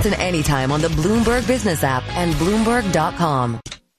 Listen anytime on the Bloomberg Business app and Bloomberg.com.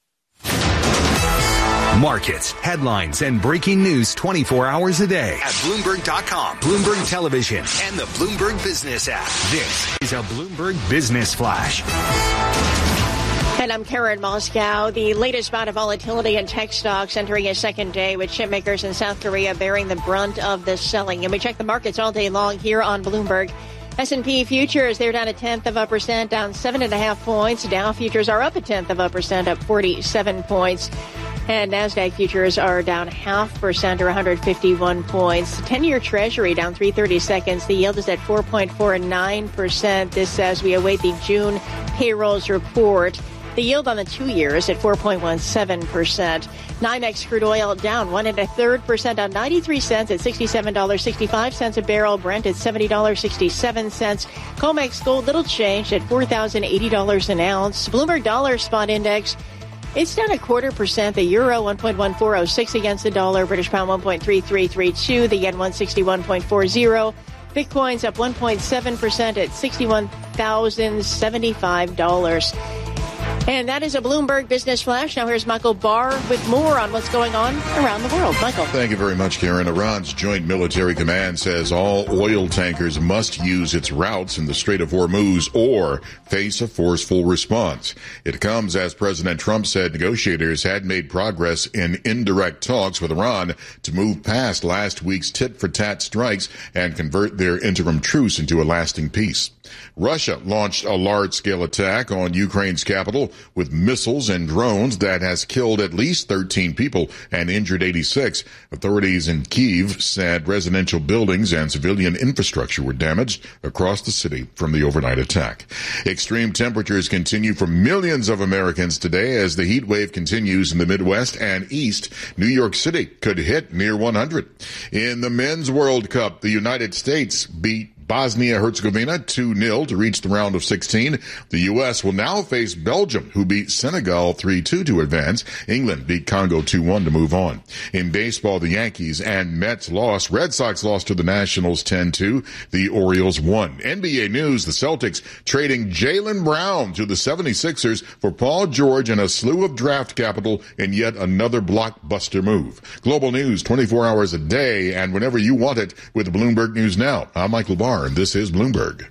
Markets, headlines, and breaking news 24 hours a day at Bloomberg.com, Bloomberg Television, and the Bloomberg Business app. This is a Bloomberg Business Flash. And I'm Karen Moscow. The latest bout of volatility in tech stocks entering a second day with chip makers in South Korea bearing the brunt of the selling. And we check the markets all day long here on Bloomberg. S&P futures, they're down 0.1%, down 7.5 points. Dow futures are up 0.1%, up 47 points. And NASDAQ futures are down 0.5% or 151 points. 10-year Treasury down 3/30 seconds. The yield is at 4.49%. This as we await the June payrolls report. The yield on the 2-year is at 4.17%. NYMEX crude oil down 1.33%, down 93 cents at $67.65 a barrel. Brent at $70.67. COMEX gold little changed at $4,080 an ounce. Bloomberg dollar spot index, it's down 0.25%. The euro 1.1406 against the dollar. British pound 1.3332. The yen 161.40. Bitcoin's up 1.7% at $61,075. And that is a Bloomberg Business Flash. Now here's Michael Barr with more on what's going on around the world. Michael. Thank you very much, Karen. Iran's Joint Military Command says all oil tankers must use its routes in the Strait of Hormuz or face a forceful response. It comes as President Trump said negotiators had made progress in indirect talks with Iran to move past last week's tit-for-tat strikes and convert their interim truce into a lasting peace. Russia launched a large-scale attack on Ukraine's capital with missiles and drones that has killed at least 13 people and injured 86. Authorities in Kyiv said residential buildings and civilian infrastructure were damaged across the city from the overnight attack. Extreme temperatures continue for millions of Americans today as the heat wave continues in the Midwest and East. New York City could hit near 100. In the Men's World Cup, the United States beat Bosnia-Herzegovina 2-0 to reach the round of 16. The U.S. will now face Belgium, who beat Senegal 3-2 to advance. England beat Congo 2-1 to move on. In baseball, the Yankees and Mets lost. Red Sox lost to the Nationals 10-2. The Orioles won. NBA news, the Celtics trading Jaylen Brown to the 76ers for Paul George and a slew of draft capital in yet another blockbuster move. Global news 24 hours a day and whenever you want it with Bloomberg News Now. I'm Michael Barr. And this is Bloomberg.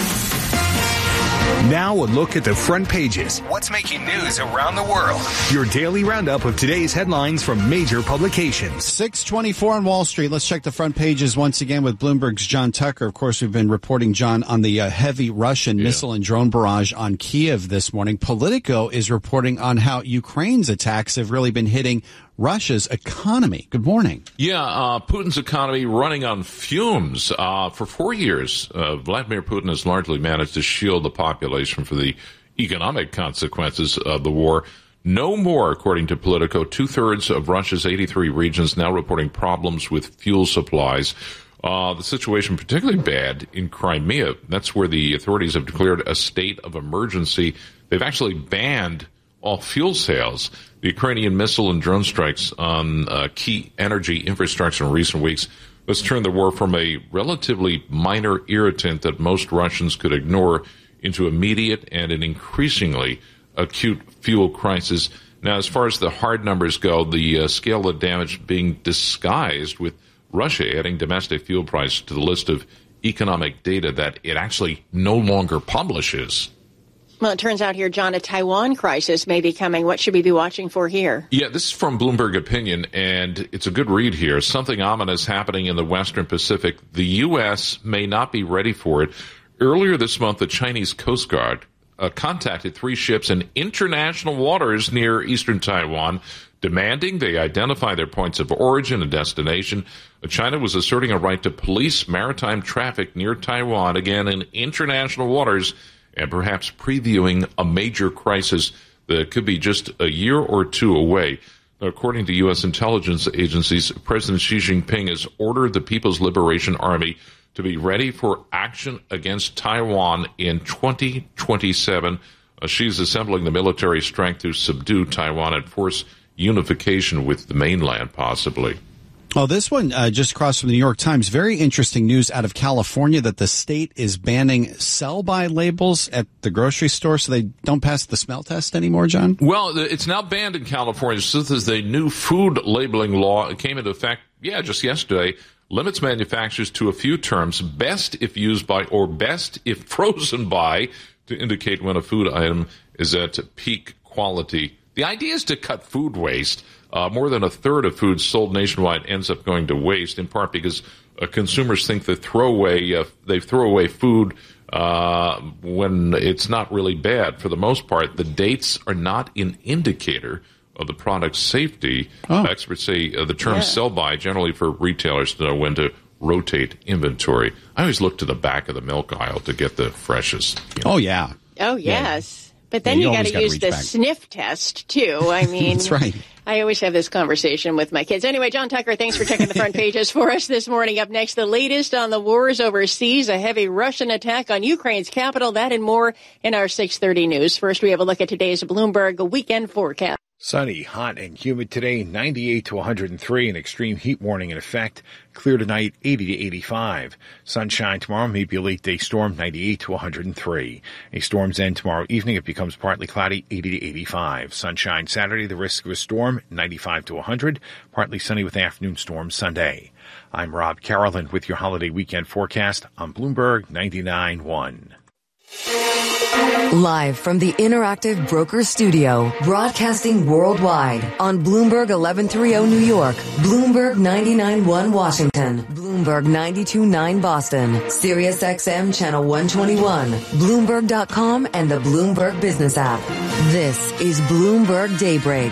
Now a look at the front pages. What's making news around the world? Your daily roundup of today's headlines from major publications. 6:24 on Wall Street. Let's check the front pages once again with Bloomberg's John Tucker. Of course, we've been reporting, John, on the heavy Russian missile and drone barrage on Kiev this morning. Politico is reporting on how Ukraine's attacks have really been hitting Russia's economy. Good morning. Yeah, Putin's economy running on fumes. For 4 years, Vladimir Putin has largely managed to shield the population from the economic consequences of the war. No more, according to Politico. 2/3 of Russia's 83 regions now reporting problems with fuel supplies. The situation particularly bad in Crimea. That's where the authorities have declared a state of emergency. They've actually banned all fuel sales. The Ukrainian missile and drone strikes on key energy infrastructure in recent weeks has turned the war from a relatively minor irritant that most Russians could ignore into immediate and an increasingly acute fuel crisis. Now, as far as the hard numbers go, the scale of damage being disguised with Russia adding domestic fuel prices to the list of economic data that it actually no longer publishes. Well, it turns out here, John, a Taiwan crisis may be coming. What should we be watching for here? Yeah, this is from Bloomberg Opinion, and it's a good read here. Something ominous happening in the Western Pacific. The U.S. may not be ready for it. Earlier this month, the Chinese Coast Guard contacted 3 ships in international waters near eastern Taiwan, demanding they identify their points of origin and destination. China was asserting a right to police maritime traffic near Taiwan, again in international waters, and perhaps previewing a major crisis that could be just a year or two away. According to U.S. intelligence agencies, President Xi Jinping has ordered the People's Liberation Army to be ready for action against Taiwan in 2027. Xi's assembling the military strength to subdue Taiwan and force unification with the mainland, possibly. Oh, this one just across from the New York Times. Very interesting news out of California that the state is banning sell-by labels at the grocery store so they don't pass the smell test anymore, John? Well, it's now banned in California. So this is a new food labeling law. It came into effect, just yesterday. Limits manufacturers to a few terms: best if used by or best if frozen by, to indicate when a food item is at peak quality. The idea is to cut food waste. More than a third of food sold nationwide ends up going to waste, in part because consumers think they throw away food when it's not really bad. For the most part, the dates are not an indicator of the product's safety. Experts say the term sell-by generally for retailers to know when to rotate inventory. I always look to the back of the milk aisle to get the freshest. Oh, yeah. Oh, yes. But then you got to use the sniff test, too. I mean, that's right. I always have this conversation with my kids. Anyway, John Tucker, thanks for checking the front pages for us this morning. Up next, the latest on the wars overseas, a heavy Russian attack on Ukraine's capital, that and more in our 6:30 news. First, we have a look at today's Bloomberg weekend forecast. Sunny, hot, and humid today, 98 to 103, an extreme heat warning in effect. Clear tonight, 80 to 85. Sunshine tomorrow, maybe a late-day storm, 98 to 103. A storm's end tomorrow evening. It becomes partly cloudy, 80 to 85. Sunshine Saturday, the risk of a storm, 95 to 100. Partly sunny with afternoon storms Sunday. I'm Rob Carolan with your holiday weekend forecast on Bloomberg 99.1. Live from the Interactive Brokers Studio, broadcasting worldwide on Bloomberg 1130 New York, Bloomberg 99.1 Washington, Bloomberg 92.9 Boston, Sirius XM Channel 121, Bloomberg.com, and the Bloomberg Business app. This is Bloomberg Daybreak.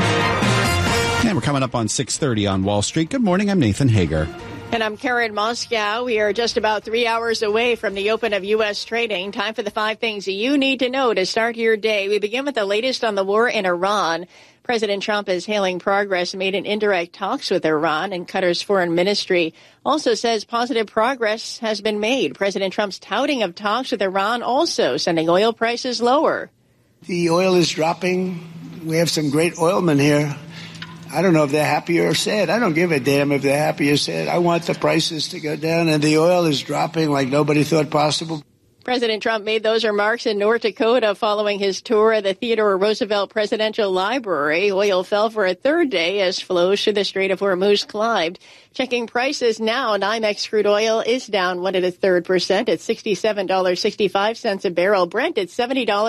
And we're coming up on 6:30 on Wall Street. Good morning. I'm Nathan Hager. And I'm Karen Moscow. We are just about 3 hours away from the open of U.S. trading. Time for the 5 things you need to know to start your day. We begin with the latest on the war in Iran. President Trump is hailing progress made in indirect talks with Iran, and Qatar's foreign ministry also says positive progress has been made. President Trump's touting of talks with Iran also sending oil prices lower. The oil is dropping. We have some great oilmen here. I don't know if they're happy or sad. I don't give a damn if they're happy or sad. I want the prices to go down, and the oil is dropping like nobody thought possible. President Trump made those remarks in North Dakota following his tour of the Theodore Roosevelt Presidential Library. Oil fell for a third day as flows through the Strait of Hormuz climbed. Checking prices now, NYMEX crude oil is down 1 1/3% at $67.65 a barrel. Brent at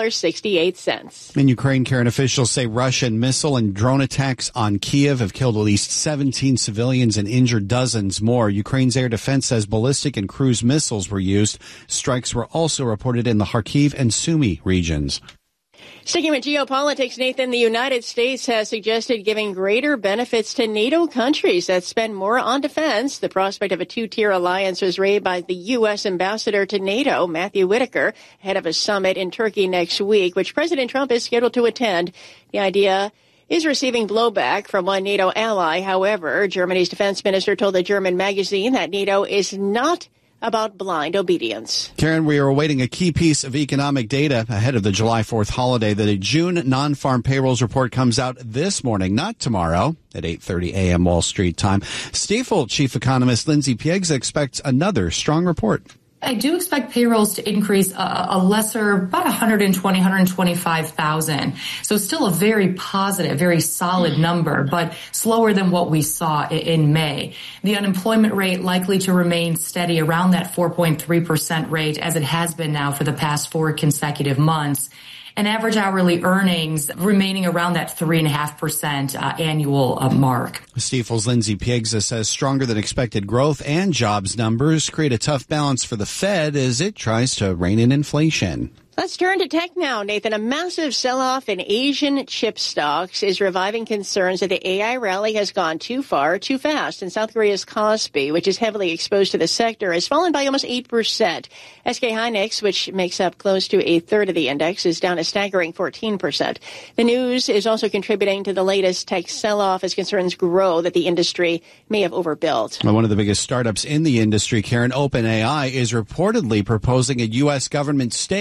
$70.68. In Ukraine, Karen, officials say Russian missile and drone attacks on Kyiv have killed at least 17 civilians and injured dozens more. Ukraine's air defense says ballistic and cruise missiles were used. Strikes were also reported in the Kharkiv and Sumy regions. Sticking with geopolitics, Nathan, the United States has suggested giving greater benefits to NATO countries that spend more on defense. The prospect of a two-tier alliance was raised by the U.S. ambassador to NATO, Matthew Whitaker, ahead of a summit in Turkey next week, which President Trump is scheduled to attend. The idea is receiving blowback from one NATO ally. However, Germany's defense minister told the German magazine that NATO is not about blind obedience. Karen, we are awaiting a key piece of economic data ahead of the July 4th holiday. The June non-farm payrolls report comes out this morning, not tomorrow, at 8:30 a.m. Wall Street time. Stifel chief economist Lindsay Piegza expects another strong report. I do expect payrolls to increase a lesser, about 120, 125,000. So still a very positive, very solid number, but slower than what we saw in May. The unemployment rate likely to remain steady around that 4.3% rate as it has been now for the past 4 consecutive months. And average hourly earnings remaining around that 3.5% annual mark. Stifel's Lindsay Piegza says stronger than expected growth and jobs numbers create a tough balance for the Fed as it tries to rein in inflation. Let's turn to tech now, Nathan. A massive sell-off in Asian chip stocks is reviving concerns that the AI rally has gone too far, too fast. And South Korea's Kospi, which is heavily exposed to the sector, has fallen by almost 8%. SK Hynix, which makes up close to a third of the index, is down a staggering 14%. The news is also contributing to the latest tech sell-off as concerns grow that the industry may have overbuilt. One of the biggest startups in the industry, Karen, OpenAI, is reportedly proposing a U.S. government stake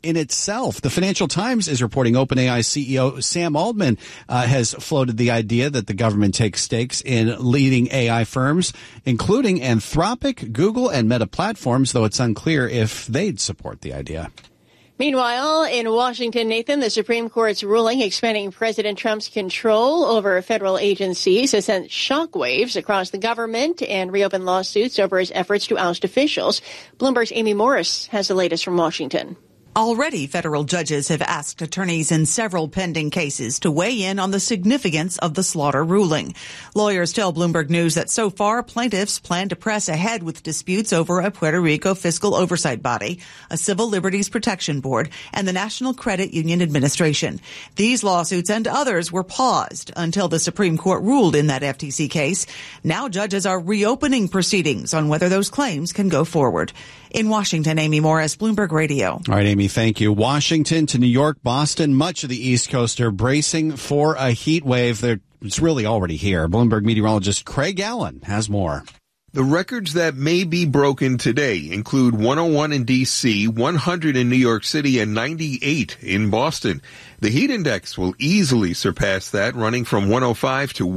in itself. The Financial Times is reporting OpenAI CEO Sam Altman has floated the idea that the government takes stakes in leading AI firms, including Anthropic, Google, and Meta Platforms, though it's unclear if they'd support the idea. Meanwhile, in Washington, Nathan, the Supreme Court's ruling expanding President Trump's control over federal agencies has sent shockwaves across the government and reopened lawsuits over his efforts to oust officials. Bloomberg's Amy Morris has the latest from Washington. Already, federal judges have asked attorneys in several pending cases to weigh in on the significance of the Slaughter ruling. Lawyers tell Bloomberg News that so far, plaintiffs plan to press ahead with disputes over a Puerto Rico fiscal oversight body, a Civil Liberties Protection Board, and the National Credit Union Administration. These lawsuits and others were paused until the Supreme Court ruled in that FTC case. Now judges are reopening proceedings on whether those claims can go forward. In Washington, Amy Morris, Bloomberg Radio. All right, Amy, thank you. Washington to New York, Boston, much of the East Coast are bracing for a heat wave. It's really already here. Bloomberg meteorologist Craig Allen has more. The records that may be broken today include 101 in D.C., 100 in New York City, and 98 in Boston. The heat index will easily surpass that, running from 105 to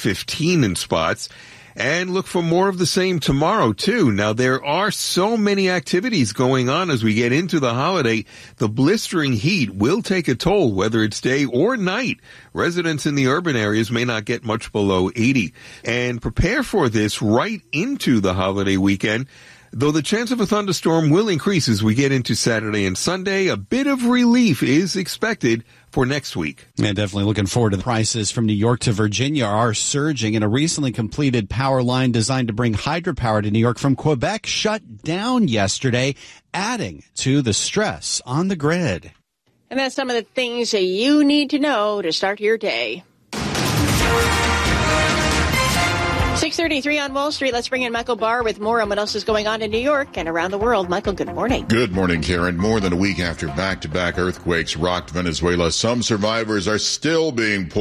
115 in spots. And look for more of the same tomorrow, too. Now, there are so many activities going on as we get into the holiday. The blistering heat will take a toll, whether it's day or night. Residents in the urban areas may not get much below 80. And prepare for this right into the holiday weekend. Though the chance of a thunderstorm will increase as we get into Saturday and Sunday, a bit of relief is expected for next week. Yeah, definitely looking forward to the prices from New York to Virginia are surging, and a recently completed power line designed to bring hydropower to New York from Quebec shut down yesterday, adding to the stress on the grid. And that's some of the things that you need to know to start your day. 6:33 on Wall Street. Let's bring in Michael Barr with more on what else is going on in New York and around the world. Michael, good morning. Good morning, Karen. More than a week after back-to-back earthquakes rocked Venezuela, some survivors are still being pulled